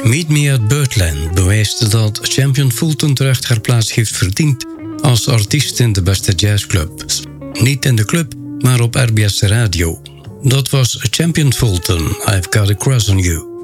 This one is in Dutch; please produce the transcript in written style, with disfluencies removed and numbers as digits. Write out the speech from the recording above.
Meet Me at Birdland bewijst dat Champion Fulton terecht haar plaats heeft verdiend als artiest in de beste jazzclubs. Niet in de club, maar op RBS Radio. Dat was Champion Fulton, I've Got a Crush on You.